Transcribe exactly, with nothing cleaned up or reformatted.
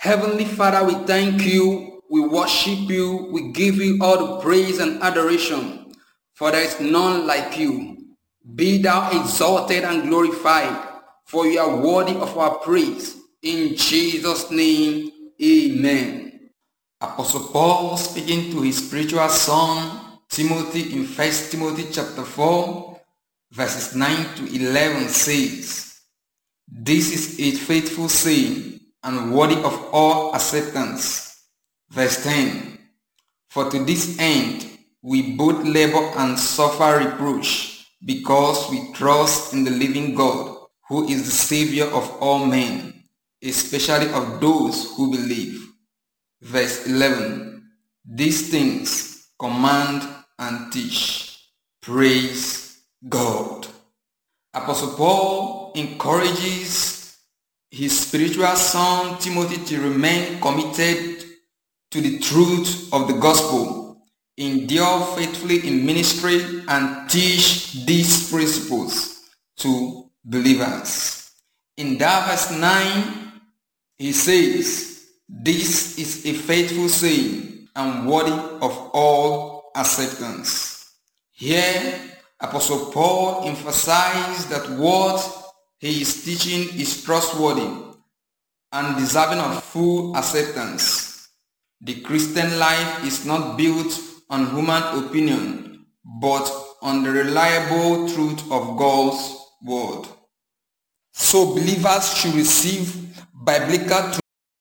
Heavenly Father, we thank you, we worship you, we give you all the praise and adoration, for there is none like you. Be thou exalted and glorified, for you are worthy of our praise. In Jesus' name, amen. Apostle Paul, speaking to his spiritual son, Timothy, in First Timothy chapter four, verses nine to eleven says, "This is a faithful saying, and worthy of all acceptance." Verse ten, "For to this end we both labor and suffer reproach, because we trust in the living God, who is the Savior of all men, especially of those who believe." Verse eleven, "These things command and teach." Praise God. Apostle Paul encourages his spiritual son Timothy to remain committed to the truth of the gospel, endure faithfully in ministry, and teach these principles to believers. In that verse nine, he says, "This is a faithful saying and worthy of all acceptance." Here, Apostle Paul emphasized that what he is teaching is trustworthy and deserving of full acceptance. The Christian life is not built on human opinion, but on the reliable truth of God's word. So believers should receive biblical truth